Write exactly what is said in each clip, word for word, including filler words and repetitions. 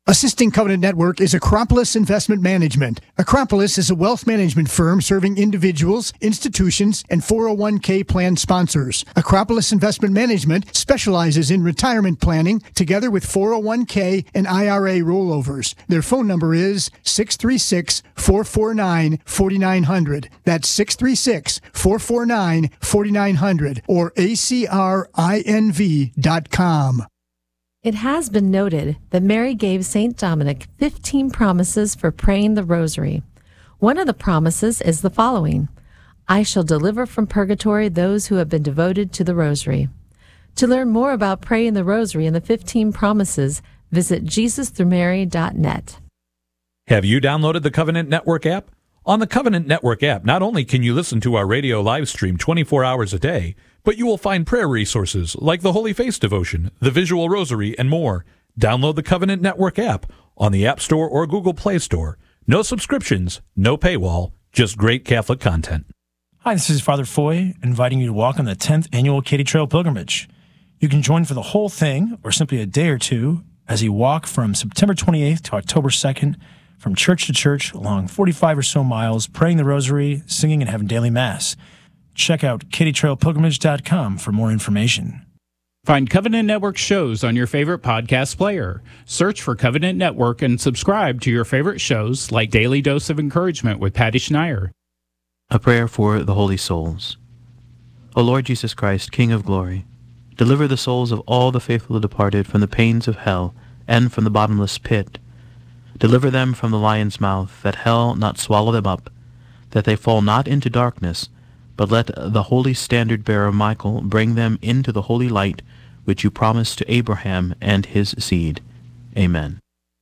Assisting Covenant Network is Acropolis Investment Management. Acropolis is a wealth management firm serving individuals, institutions, and four oh one k plan sponsors. Acropolis Investment Management specializes in retirement planning together with four oh one k and I R A rollovers. Their phone number is six three six, four four nine, four nine zero zero. That's six three six, four four nine, four nine zero zero or A C R I N V dot com. It has been noted that Mary gave Saint Dominic fifteen promises for praying the rosary. One of the promises is the following: I shall deliver from purgatory those who have been devoted to the rosary. To learn more about praying the rosary and the fifteen promises, visit Jesus through Mary dot net. Have you downloaded the Covenant Network app? On the Covenant Network app, not only can you listen to our radio live stream twenty-four hours a day, but you will find prayer resources like the Holy Face Devotion, the Visual Rosary, and more. Download the Covenant Network app on the App Store or Google Play Store. No subscriptions, no paywall, just great Catholic content. Hi, this is Father Foy, inviting you to walk on the tenth Annual Katy Trail Pilgrimage. You can join for the whole thing, or simply a day or two, as you walk from September twenty-eighth to October second, from church to church, along forty-five or so miles, praying the rosary, singing, and having daily mass. Check out katy trail pilgrimage dot com for more information. Find Covenant Network shows on your favorite podcast player. Search for Covenant Network and subscribe to your favorite shows like Daily Dose of Encouragement with Patty Schneier. A prayer for the holy souls. O Lord Jesus Christ, King of glory, deliver the souls of all the faithful departed from the pains of hell and from the bottomless pit. Deliver them from the lion's mouth, that hell not swallow them up, that they fall not into darkness, but let the holy standard-bearer Michael bring them into the holy light, which you promised to Abraham and his seed. Amen.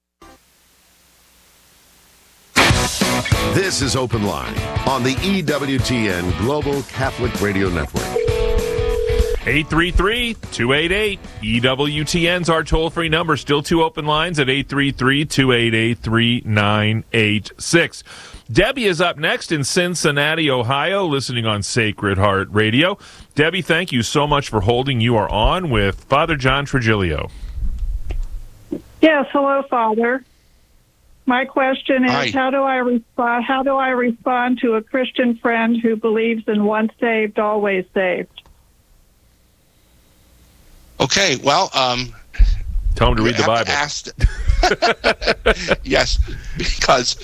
This is Open Line on the E W T N Global Catholic Radio Network. eight three three, two eight eight, E W T N's our toll-free number. Still two open lines at eight three three, two eight eight, three nine eight six. Debbie is up next in Cincinnati, Ohio, listening on Sacred Heart Radio. Debbie, thank you so much for holding. You are on with Father John Trigilio. Yes, hello, Father. My question is, Hi. how do I respond? How do I respond to a Christian friend who believes in once saved, always saved? Okay, well, um, tell him to read the Bible. Asked, yes, because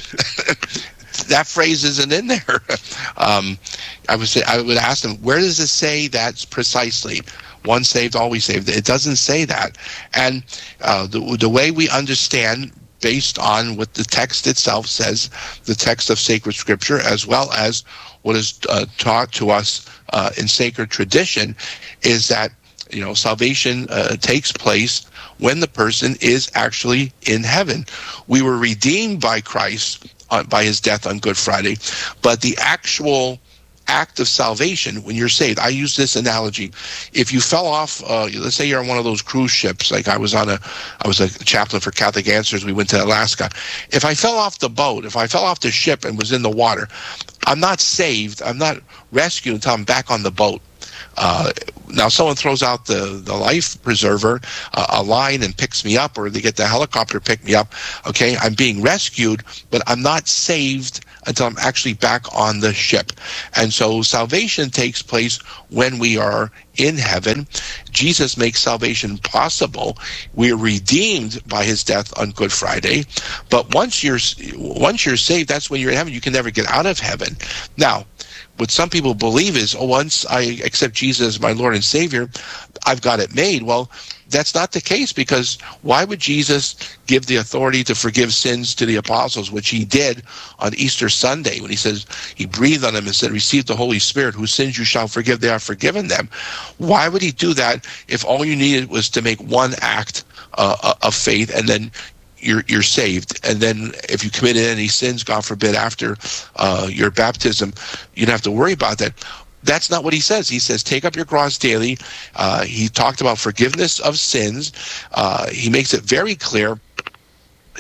that phrase isn't in there. Um, I would say I would ask them, where does it say that precisely? Once saved, always saved. It doesn't say that, and uh, the the way we understand, based on what the text itself says, the text of sacred scripture, as well as what is uh, taught to us uh, in sacred tradition, is that, you know, salvation uh, takes place when the person is actually in heaven. We were redeemed by Christ uh, by his death on Good Friday, but the actual act of salvation, when you're saved, I use this analogy. If you fell off, uh, let's say you're on one of those cruise ships, like I was on a, I was a chaplain for Catholic Answers, we went to Alaska. If I fell off the boat, if I fell off the ship and was in the water, I'm not saved, I'm not rescued until I'm back on the boat. Uh, now someone throws out the, the life preserver, uh, a line, and picks me up, or they get the helicopter to pick me up. Okay, I'm being rescued, but I'm not saved until I'm actually back on the ship. And so salvation takes place when we are in heaven. Jesus makes salvation possible. We are redeemed by his death on Good Friday. But once you're once you're saved, that's when you're in heaven. You can never get out of heaven. Now, what some people believe is, oh, once I accept Jesus as my Lord and Savior, I've got it made. Well, that's not the case, because why would Jesus give the authority to forgive sins to the apostles, which he did on Easter Sunday when he says, he breathed on them and said, receive the Holy Spirit, whose sins you shall forgive, they are forgiven them. Why would he do that if all you needed was to make one act uh, of faith, and then You're, you're saved? And then if you committed any sins, God forbid, after uh, your baptism, you don't have to worry about that. That's not what he says. He says, take up your cross daily. Uh, he talked about forgiveness of sins. Uh, he makes it very clear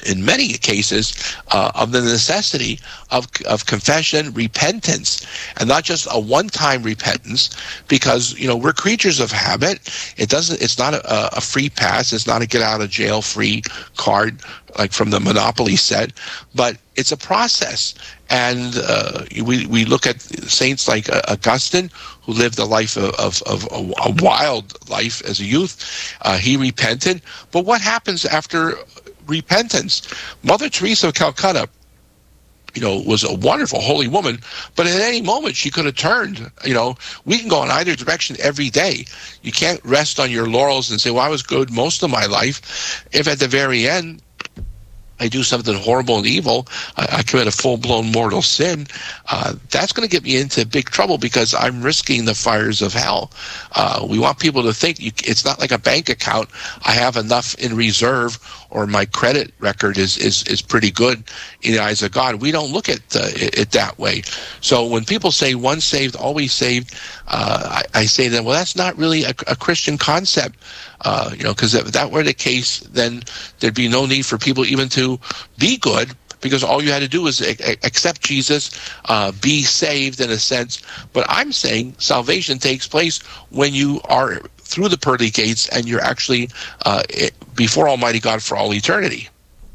in many cases, uh, of the necessity of of confession, repentance, and not just a one-time repentance, because you know we're creatures of habit. It doesn't. It's not a, a free pass. It's not a get-out-of-jail-free card like from the Monopoly set, but it's a process. And uh, we we look at saints like uh, Augustine, who lived a life of, of, of a, a wild life as a youth. Uh, he repented. But what happens after repentance? Mother Teresa of Calcutta, you know, was a wonderful holy woman, but at any moment she could have turned. You know, we can go in either direction every day. You can't rest on your laurels and say, well, I was good most of my life. If at the very end I do something horrible and evil, I, I commit a full-blown mortal sin, uh, that's going to get me into big trouble because I'm risking the fires of hell. Uh, we want people to think you, it's not like a bank account. I have enough in reserve, or my credit record is is, is pretty good in the eyes of God. We don't look at uh, it, it that way. So when people say once saved, always saved, uh, I, I say to them, well, that's not really a, a Christian concept. Uh, you know, because if that were the case, then there'd be no need for people even to be good, because all you had to do was a- accept Jesus, uh, be saved in a sense. But I'm saying salvation takes place when you are through the pearly gates and you're actually uh, before Almighty God for all eternity.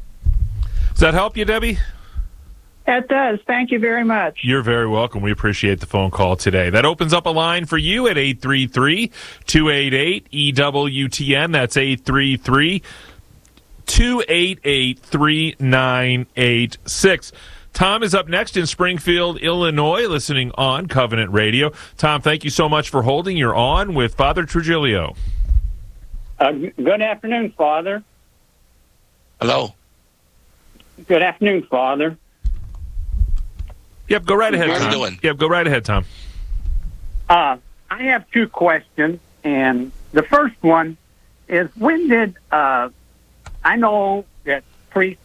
Does that help you, Debbie? That does. Thank you very much. You're very welcome. We appreciate the phone call today. That opens up a line for you at eight three three, two eight eight, E W T N. That's eight three three, two eight eight, three nine eight six. Tom is up next in Springfield, Illinois, listening on Covenant Radio. Tom, thank you so much for holding. You're on with Father Trujillo. Uh, good afternoon, Father. Hello. Good afternoon, Father. Yep, go right ahead, How Tom. you doing? Yep, go right ahead, Tom. Uh, I have two questions, and the first one is, when did, uh, I know that priests,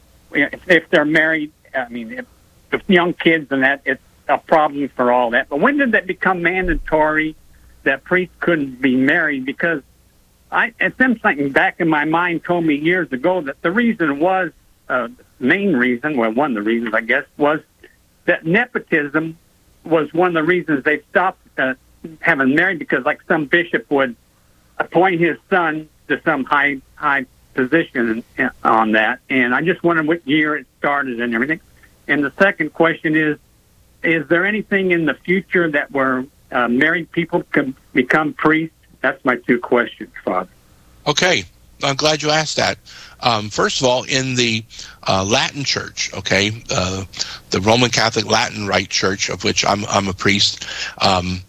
if, if they're married, I mean, if, if young kids and that, it's a problem for all that, but when did that become mandatory that priests couldn't be married? Because I, it seems something back in my mind told me years ago that the reason was, uh, main reason, well, one of the reasons, I guess, was that nepotism was one of the reasons they stopped uh, having married, because like some bishop would appoint his son to some high high position on that. And I just wondered what year it started and everything. And the second question is, is there anything in the future that where uh, married people can become priests? That's my two questions, Father. Okay. I'm glad you asked that. Um, first of all, in the uh, Latin Church, okay, uh, the Roman Catholic Latin Rite Church, of which I'm, I'm a priest, um,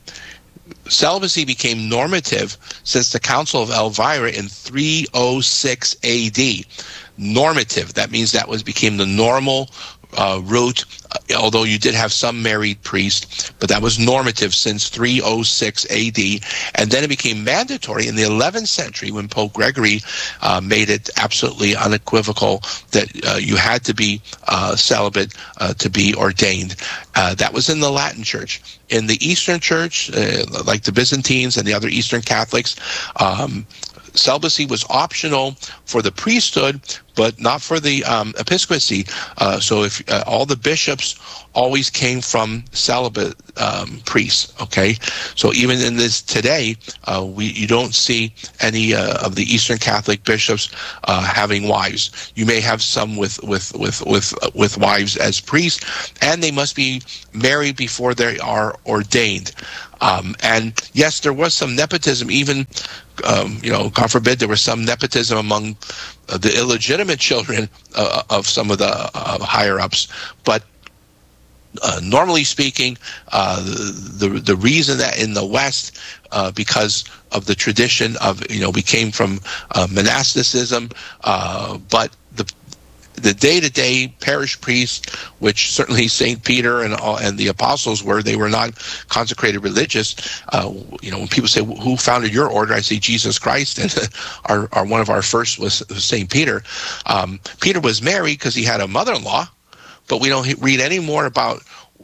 celibacy became normative since the Council of Elvira in three oh six A D. Normative. That means that was became the normal uh, route, uh, although you did have some married priests, but that was normative since three oh six A D. And then it became mandatory in the eleventh century when Pope Gregory uh, made it absolutely unequivocal that uh, you had to be uh, celibate uh, to be ordained. Uh, that was in the Latin Church. In the Eastern Church, uh, like the Byzantines and the other Eastern Catholics, um, celibacy was optional for the priesthood, but not for the um, episcopacy. Uh, so if uh, all the bishops always came from celibate um, priests, okay? So even in this today, uh, we you don't see any uh, of the Eastern Catholic bishops uh, having wives. You may have some with with with with uh, with wives as priests, and they must be married before they are ordained. Um, and yes, there was some nepotism, even, um, you know, God forbid, there was some nepotism among uh, the illegitimate children uh, of some of the uh, higher-ups. But uh, normally speaking, uh, the, the the reason that in the West, uh, because of the tradition of, you know, we came from uh, monasticism, uh, but the The day-to-day parish priests, which certainly Saint Peter and all, and the apostles were, they were not consecrated religious. Uh, you know, when people say, "Who founded your order?" I say Jesus Christ, and our, our one of our first was Saint Peter. Um, Peter was married because he had a mother-in-law, but we don't read any more about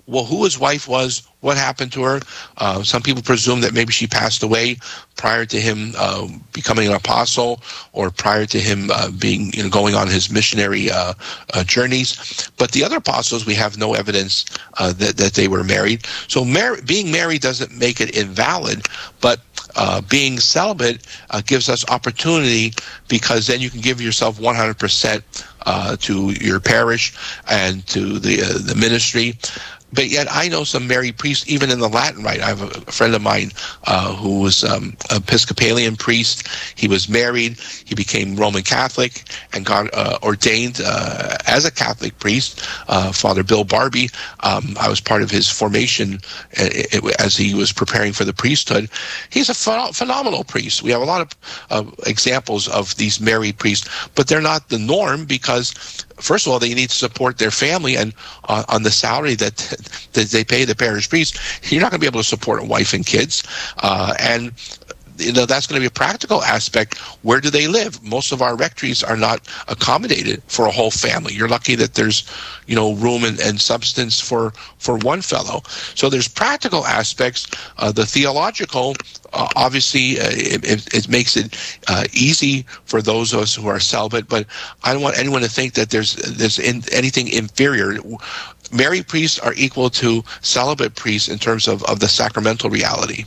well, who his wife was, what happened to her. Uh, some people presume that maybe she passed away prior to him uh, becoming an apostle, or prior to him uh, being, you know, going on his missionary uh, uh, journeys. But the other apostles, we have no evidence uh, that that they were married. So mar- being married doesn't make it invalid, but uh, being celibate uh, gives us opportunity, because then you can give yourself one hundred percent uh, to your parish and to the uh, the ministry. But yet I know some married priests, even in the Latin Rite. I have a friend of mine uh, who was um, an Episcopalian priest. He was married. He became Roman Catholic and got uh, ordained uh, as a Catholic priest. Uh, Father Bill Barbie, um, I was part of his formation it, it, as he was preparing for the priesthood. He's a ph- phenomenal priest. We have a lot of uh, examples of these married priests, but they're not the norm, because first of all, they need to support their family, and uh, on the salary that that they pay the parish priest, you're not going to be able to support a wife and kids. Uh, and you know, that's going to be a practical aspect. Where do they live? Most of our rectories are not accommodated for a whole family. You're lucky that there's, you know, room and, and substance for, for one fellow. So there's practical aspects. Uh, the theological, uh, obviously, uh, it, it, it makes it uh, easy for those of us who are celibate, but I don't want anyone to think that there's, there's in, anything inferior. Married priests are equal to celibate priests in terms of, of the sacramental reality.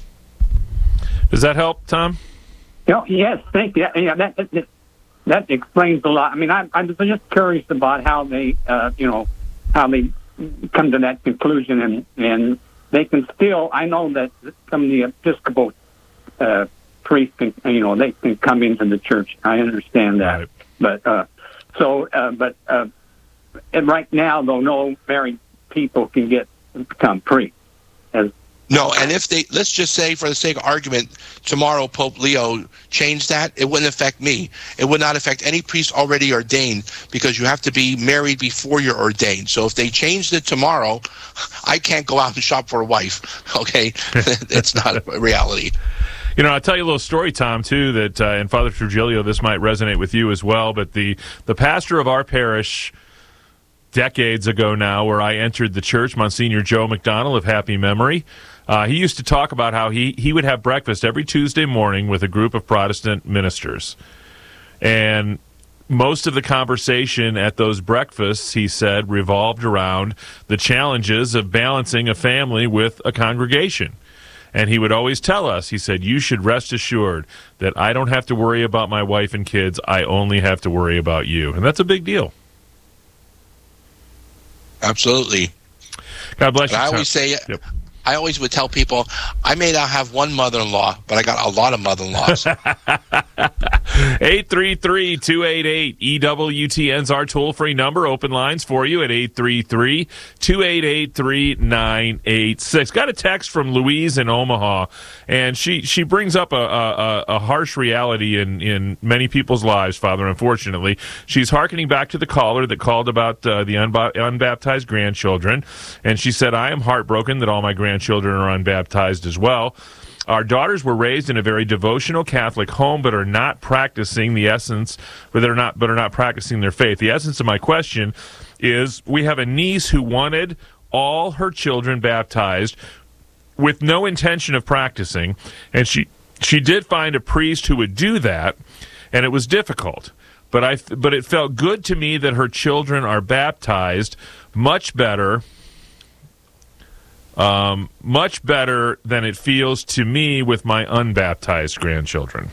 Does that help, Tom? Oh, yes, thank you. Yeah, that, that that explains a lot. I mean, I'm I'm just curious about how they, uh, you know, how they come to that conclusion, and and they can still. I know that some of the Episcopal uh, priests can, you know, they can come into the church. I understand that, right. but uh, so, uh, but uh, and right now, though, no married people can get become priests. As No, and if they, let's just say for the sake of argument, tomorrow Pope Leo changed that, it wouldn't affect me. It would not affect any priest already ordained, because you have to be married before you're ordained. So if they changed it tomorrow, I can't go out and shop for a wife, okay? It's not a reality. You know, I'll tell you a little story, Tom, too, that, uh, and Father Trujillo, this might resonate with you as well, but the, the pastor of our parish decades ago now, where I entered the church, Monsignor Joe McDonald of happy memory, Uh, he used to talk about how he, he would have breakfast every Tuesday morning with a group of Protestant ministers. And most of the conversation at those breakfasts, he said, revolved around the challenges of balancing a family with a congregation. And he would always tell us, he said, you should rest assured that I don't have to worry about my wife and kids. I only have to worry about you. And that's a big deal. Absolutely. God bless you, I Tom. always say... Yep. I always would tell people, I may not have one mother-in-law, but I got a lot of mother-in-laws. eight three three, two eight eight, E W T N is our toll-free number. Open lines for you at eight three three, two eight eight, three nine eight six. Got a text from Louise in Omaha, and she, she brings up a, a, a harsh reality in, in many people's lives, Father, unfortunately. She's hearkening back to the caller that called about uh, the unba- unbaptized grandchildren, and she said, I am heartbroken that all my grandchildren Grandchildren are unbaptized as well. Our daughters were raised in a very devotional Catholic home, but are not practicing the essence, but they're not, but are not practicing their faith. The essence of my question is: we have a niece who wanted all her children baptized with no intention of practicing, and she she did find a priest who would do that, and it was difficult. But I, but it felt good to me that her children are baptized, much better. Um, much better than it feels to me with my unbaptized grandchildren.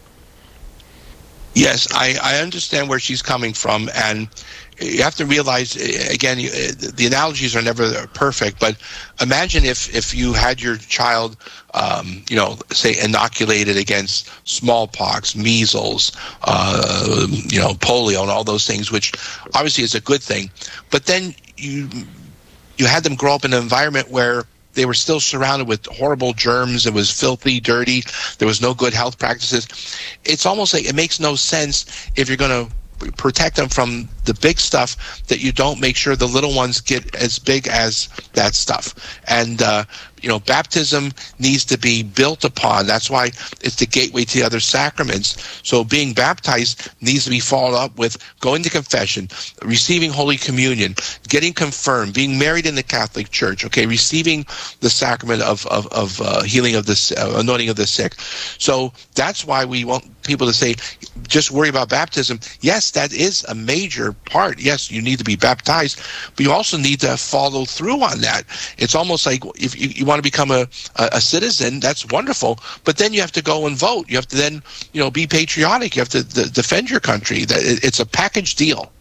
Yes, I, I understand where she's coming from, and you have to realize, again, you, the analogies are never perfect, but imagine if, if you had your child, um, you know, say, inoculated against smallpox, measles, uh, you know, polio, and all those things, which obviously is a good thing, but then you... you had them grow up in an environment where they were still surrounded with horrible germs. It was filthy, dirty. There was no good health practices. It's almost like it makes no sense if you're going to protect them from the big stuff that you don't make sure the little ones get as big as that stuff. And uh, you know, baptism needs to be built upon. That's why it's the gateway to the other sacraments. So being baptized needs to be followed up with going to confession, receiving Holy Communion, getting confirmed, being married in the Catholic Church, okay, receiving the sacrament of of, of uh, healing of the uh, anointing of the sick. So that's why we want people to say, just worry about baptism. Yes, that is a major part. Yes, you need to be baptized, but you also need to follow through on that. It's almost like if you, you want to become a, a, a citizen, that's wonderful, but then you have to go and vote. You have to then, you know, be patriotic. You have to d- defend your country. It's a package deal.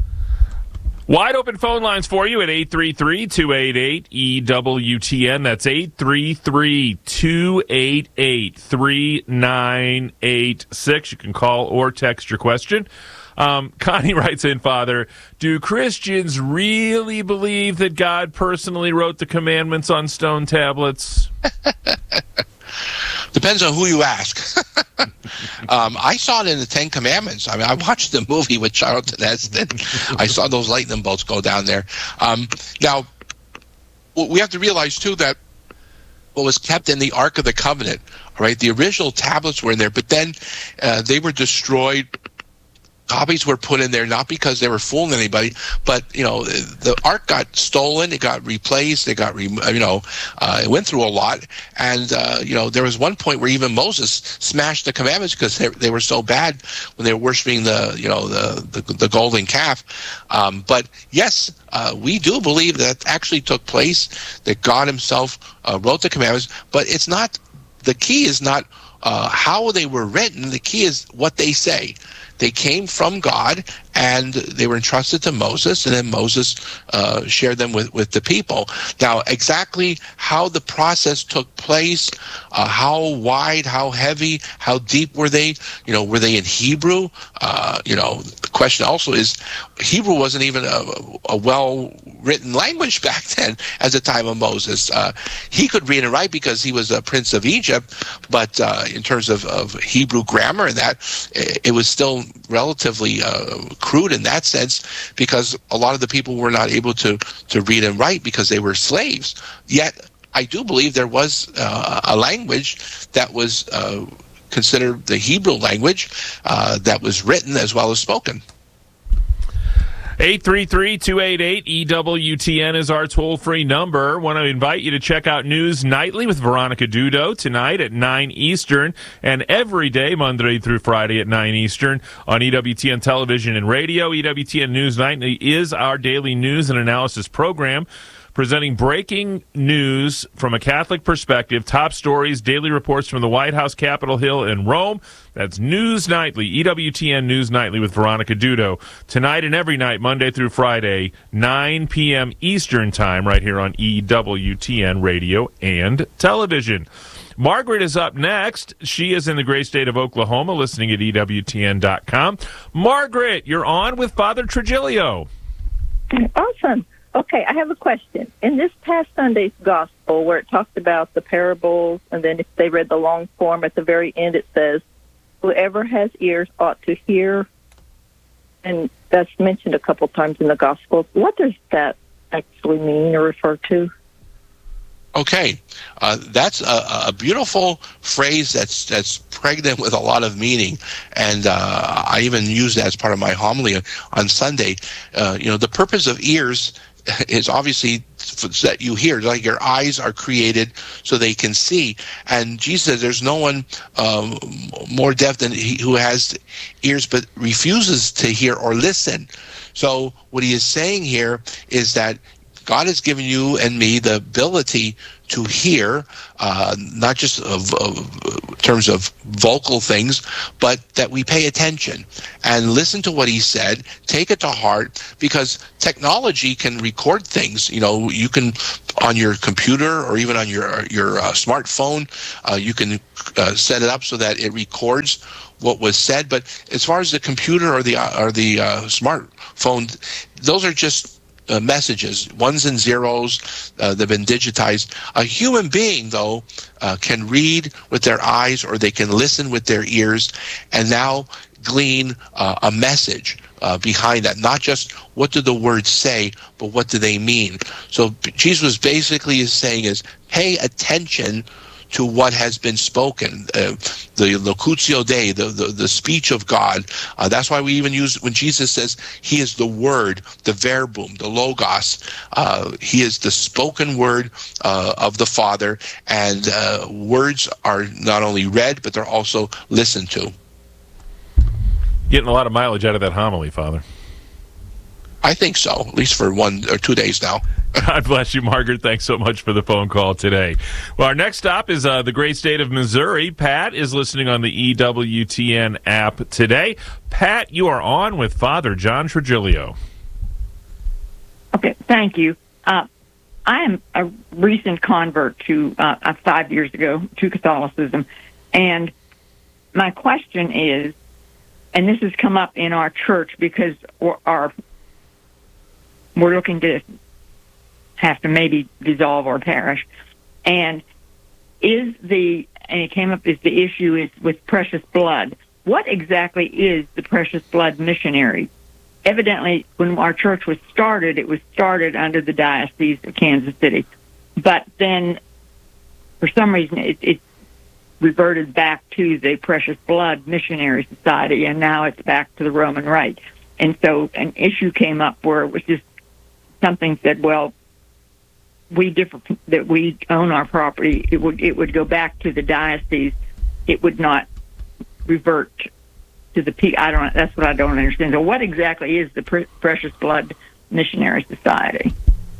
Wide open phone lines for you at eight three three, two eight eight, E W T N. That's eight three three, two eight eight, three nine eight six. You can call or text your question. Um, Connie writes in, Father, do Christians really believe that God personally wrote the commandments on stone tablets? Depends on who you ask. um, I saw it in the Ten Commandments. I mean, I watched the movie with Charlton Heston. I saw those lightning bolts go down there. Um, now, we have to realize, too, that what was kept in the Ark of the Covenant, all right, the original tablets were in there, but then uh, they were destroyed. Copies were put in there not because they were fooling anybody, but you know the ark got stolen, it got replaced, it got re- you know uh, it went through a lot, and uh, you know there was one point where even Moses smashed the commandments because they, they were so bad when they were worshiping the you know the the, the golden calf. Um, but yes, uh, we do believe that actually took place, that God Himself uh, wrote the commandments, but it's not. The key is not uh, how they were written. The key is what they say. They came from God, and they were entrusted to Moses, and then Moses uh, shared them with, with the people. Now, exactly how the process took place, uh, how wide, how heavy, how deep were they? You know, were they in Hebrew? Uh, you know, the question also is, Hebrew wasn't even a, a well-written language back then at the time of Moses. Uh, he could read and write because he was a prince of Egypt, but uh, in terms of, of Hebrew grammar and that, it, it was still relatively uh, crude in that sense, because a lot of the people were not able to to read and write because they were slaves. Yet I do believe there was uh, a language that was uh, considered the Hebrew language uh, that was written as well as spoken. eight three three, two eight eight, E W T N is our toll-free number. Want to invite you to check out News Nightly with Veronica Dudo tonight at nine Eastern, and every day, Monday through Friday at nine Eastern on E W T N Television and Radio. E W T N News Nightly is our daily news and analysis program, presenting breaking news from a Catholic perspective, top stories, daily reports from the White House, Capitol Hill, and Rome. That's News Nightly, E W T N News Nightly with Veronica Dudo. Tonight and every night, Monday through Friday, nine p.m. Eastern Time, right here on E W T N Radio and Television. Margaret is up next. She is in the great state of Oklahoma, listening at E W T N dot com. Margaret, you're on with Father Trigilio. Awesome. Okay, I have a question. In this past Sunday's gospel, where it talks about the parables, and then if they read the long form at the very end, it says, whoever has ears ought to hear, and that's mentioned a couple times in the gospel. What does that actually mean or refer to? Okay, uh, that's a, a beautiful phrase that's that's pregnant with a lot of meaning, and uh, I even use that as part of my homily on Sunday. Uh, you know, the purpose of ears is obviously that you hear, like your eyes are created so they can see. And Jesus says there's no one um, more deaf than he who has ears but refuses to hear or listen. So what he is saying here is that God has given you and me the ability to hear, uh, not just of, of terms of vocal things, but that we pay attention and listen to what he said, take it to heart, because technology can record things. You know, you can, on your computer or even on your your uh, smartphone, uh, you can uh, set it up so that it records what was said. But as far as the computer or the uh, or the uh, smartphone, those are just uh, messages, ones and zeros. Uh, they've been digitized. A human being, though, uh, can read with their eyes, or they can listen with their ears, and now glean uh, a message uh, behind that. Not just what do the words say, but what do they mean. So Jesus basically is saying is, pay attention to what has been spoken, uh, the locutio Dei, the, the, the speech of God. Uh, that's why we even use, when Jesus says he is the word, the verbum, the logos, uh, he is the spoken word uh, of the Father, and uh, words are not only read, but they're also listened to. Getting a lot of mileage out of that homily, Father. I think so, at least for one or two days now. God bless you, Margaret. Thanks so much for the phone call today. Well, our next stop is uh, the great state of Missouri. Pat is listening on the E W T N app today. Pat, you are on with Father John Trigilio. Okay, thank you. Uh, I am a recent convert to, uh, five years ago, to Catholicism. And my question is, and this has come up in our church because we're, our, we're looking to have to maybe dissolve our parish. And is the, and it came up as the issue is with precious blood. What exactly is the precious blood missionary? Evidently, when our church was started, it was started under the Diocese of Kansas City. But then, for some reason, it, it reverted back to the Precious Blood Missionary Society, and now it's back to the Roman Rite. And so an issue came up where it was just something said, well, we differ, that we own our property. It would it would go back to the diocese. It would not revert to the P. I don't. That's what I don't understand. So, what exactly is the Pre- Precious Blood Missionary Society?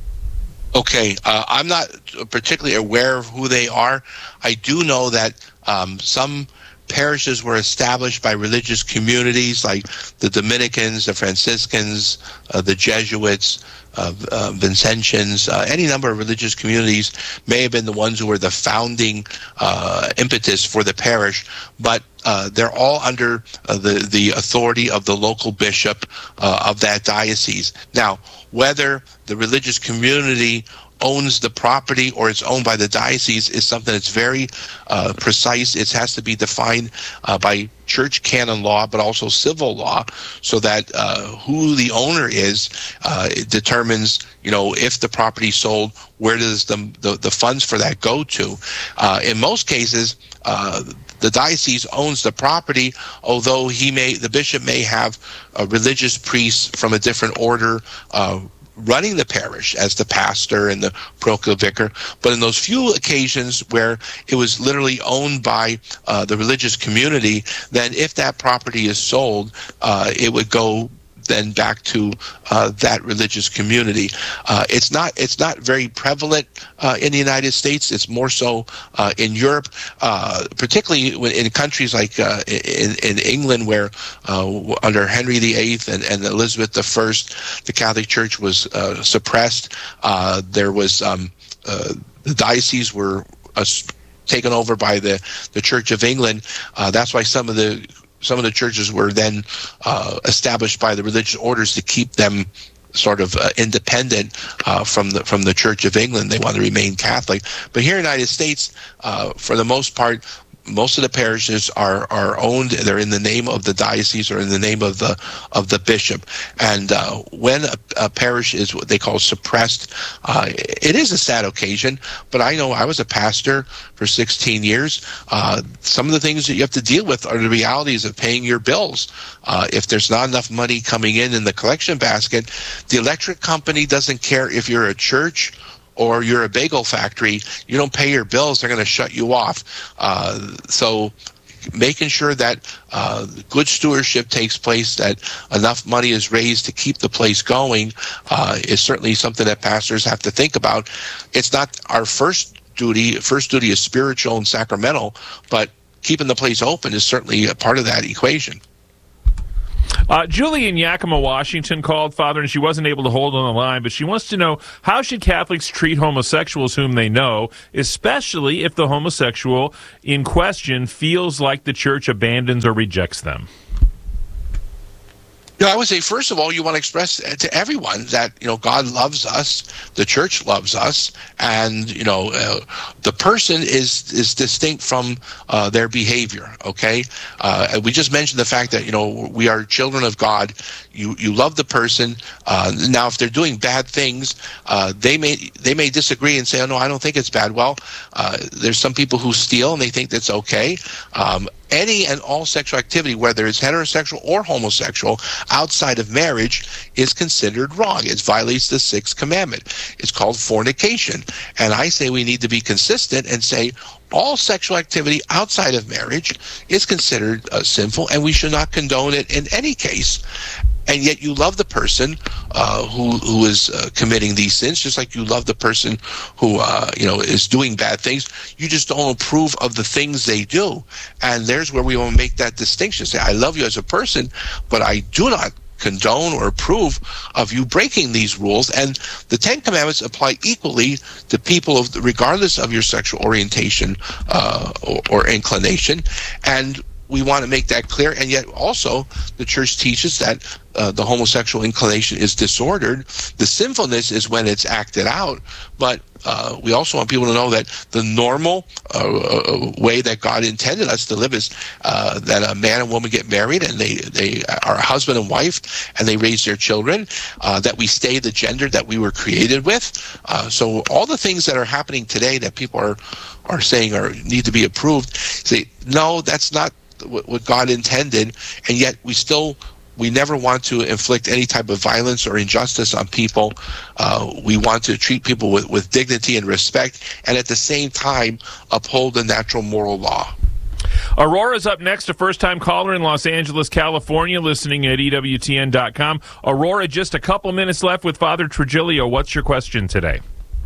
Okay, uh, I'm not particularly aware of who they are. I do know that um, some parishes were established by religious communities like the Dominicans, the Franciscans, uh, the Jesuits, uh, uh, Vincentians, uh, any number of religious communities may have been the ones who were the founding uh, impetus for the parish, but uh, they're all under uh, the, the authority of the local bishop uh, of that diocese. Now, whether the religious community owns the property or it's owned by the diocese is something that's very uh, precise. It has to be defined uh, by church canon law, but also civil law, so that uh, who the owner is uh, it determines, you know, if the property sold, where does the the, the funds for that go to? Uh, in most cases, uh, the diocese owns the property, although he may, the bishop may have a religious priest from a different order uh, running the parish as the pastor and the parochial vicar. But in those few occasions where it was literally owned by uh, the religious community, then if that property is sold, uh, it would go then back to uh, that religious community. Uh, it's not it's not very prevalent uh, in the United States. It's more so uh, in Europe, uh, particularly when, in countries like uh, in, in England, where uh, under Henry the Eighth and, and Elizabeth the First, the Catholic Church was uh, suppressed. Uh, there was um, uh, the dioceses were uh, taken over by the, the Church of England. Uh, that's why some of the Some of the churches were then uh, established by the religious orders to keep them sort of uh, independent uh, from the from the Church of England. They want to remain Catholic. But here in the United States, uh, for the most part, most of the parishes are, are owned. They're in the name of the diocese or in the name of the of the bishop. And uh, when a, a parish is what they call suppressed, uh, it is a sad occasion. But I know I was a pastor for sixteen years. Uh, some of the things that you have to deal with are the realities of paying your bills. Uh, if there's not enough money coming in in the collection basket, the electric company doesn't care if you're a church or you're a bagel factory. You don't pay your bills, they're going to shut you off. Uh, so making sure that uh, good stewardship takes place, that enough money is raised to keep the place going, uh, is certainly something that pastors have to think about. It's not our first duty. First duty is spiritual and sacramental, but keeping the place open is certainly a part of that equation. Uh, Julie in Yakima, Washington called, Father, and she wasn't able to hold on the line, but she wants to know, how should Catholics treat homosexuals whom they know, especially if the homosexual in question feels like the church abandons or rejects them? You know, I would say, first of all, you want to express to everyone that, you know, God loves us, the church loves us, and, you know, uh, the person is is distinct from uh, their behavior, okay? Uh, we just mentioned the fact that, you know, we are children of God. You you love the person. Uh, now, if they're doing bad things, uh, they may they may disagree and say, oh, no, I don't think it's bad. Well, uh, there's some people who steal, and they think that's okay. Um, Any and all sexual activity, whether it's heterosexual or homosexual, outside of marriage is considered wrong. It violates the sixth commandment. It's called fornication. And I say we need to be consistent and say all sexual activity outside of marriage is considered uh, sinful, and we should not condone it in any case. And yet you love the person uh, who who is uh, committing these sins, just like you love the person who uh, you know is doing bad things. You just don't approve of the things they do. And there's where we want to make that distinction. Say, I love you as a person, but I do not condone or approve of you breaking these rules. And the Ten Commandments apply equally to people of regardless of your sexual orientation uh, or, or inclination. And we want to make that clear, and yet also the church teaches that uh, the homosexual inclination is disordered. The sinfulness is when it's acted out, but uh, we also want people to know that the normal uh, way that God intended us to live is uh, that a man and woman get married, and they, they are a husband and wife, and they raise their children, uh, that we stay the gender that we were created with. Uh, so all the things that are happening today that people are, are saying are need to be approved, say, no, that's not what God intended, and yet we still we never want to inflict any type of violence or injustice on people. Uh, we want to treat people with, with dignity and respect, and at the same time uphold the natural moral law. Aurora's up next, a first-time caller in Los Angeles, California, listening at E W T N dot com. Aurora, just a couple minutes left with Father Trigilio. What's your question today?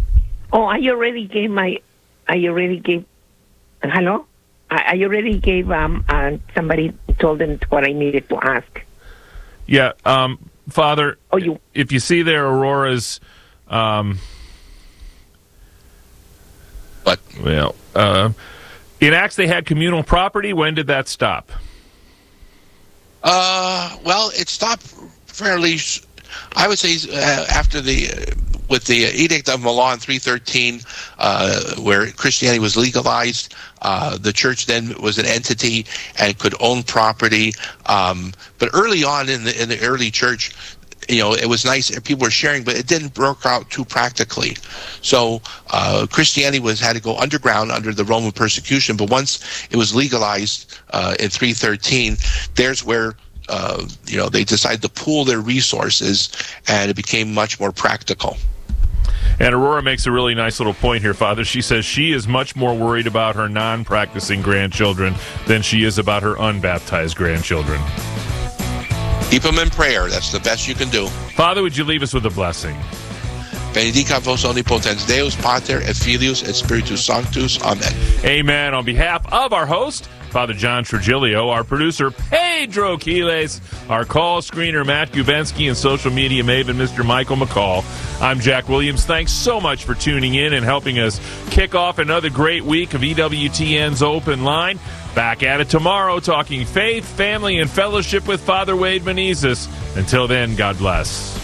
Oh, I already gave my. I already gave. Hello. I already gave um, uh, somebody told them what I needed to ask. Yeah, um, Father, oh, you... if you see there Aurora's... Um, what? Well, uh, in Acts they had communal property. When did that stop? Uh, well, it stopped fairly... I would say uh, after the... Uh, with the Edict of Milan three thirteen, uh, where Christianity was legalized, uh, the church then was an entity and could own property. Um, but early on in the in the early church, you know, it was nice, people were sharing, but it didn't work out too practically. So uh, Christianity was had to go underground under the Roman persecution. But once it was legalized uh, in three thirteen, there's where uh, you know they decided to pool their resources, and it became much more practical. And Aurora makes a really nice little point here, Father. She says she is much more worried about her non-practicing grandchildren than she is about her unbaptized grandchildren. Keep them in prayer. That's the best you can do. Father, would you leave us with a blessing? Benedicat vos omnipotens Deus, Pater, et Filius, et Spiritus Sanctus. Amen. Amen. On behalf of our host, Father John Trigilio, our producer, Pedro Quiles, our call screener, Matt Gubensky, and social media maven, Mister Michael McCall, I'm Jack Williams. Thanks so much for tuning in and helping us kick off another great week of E W T N's Open Line. Back at it tomorrow, talking faith, family, and fellowship with Father Wade Menezes. Until then, God bless.